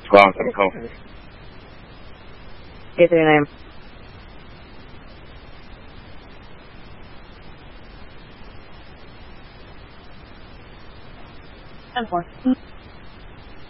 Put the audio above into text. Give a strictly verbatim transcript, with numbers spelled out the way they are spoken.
Squawk, I'm calling. Get your name. ten four.